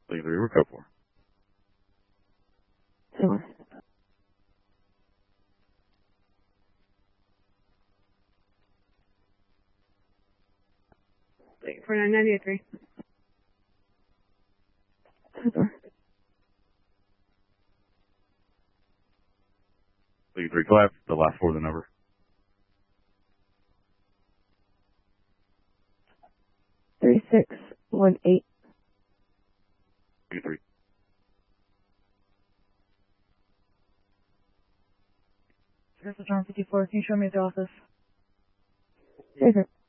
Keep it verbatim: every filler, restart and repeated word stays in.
Three three, we're code four. Sure. Wait for nine ninety three. Sure. Three three, collapse. The last four of the number. Three six one eight. Three three. This is John fifty-four. Can you show me at the office? Sure.